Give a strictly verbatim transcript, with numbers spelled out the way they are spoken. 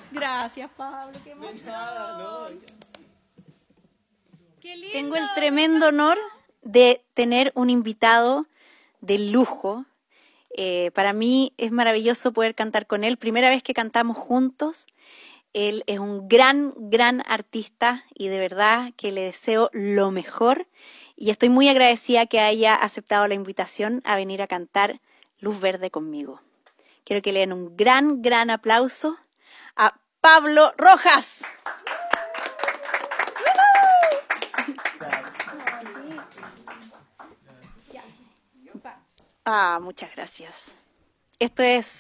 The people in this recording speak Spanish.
Gracias, Pablo, qué emoción. Nada, no. Qué lindo. Tengo el tremendo honor de tener un invitado de lujo. Eh, para mí es maravilloso poder cantar con él. Primera vez que cantamos juntos. Él es un gran, gran artista y de verdad que le deseo lo mejor. Y estoy muy agradecida que haya aceptado la invitación a venir a cantar Luz Verde conmigo. Quiero que le den un gran, gran aplauso a Pablo Rojas. Ah, muchas gracias. Esto es